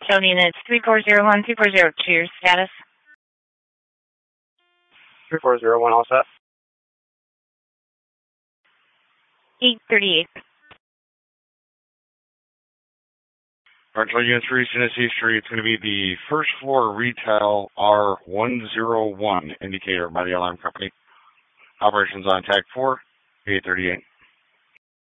Tony, it's 3401 2402. Your status? 3401, all set. 838. Rental units for East Tennessee Street. It's going to be the first floor retail R101 indicator by the alarm company. Operations on tag 4, 838.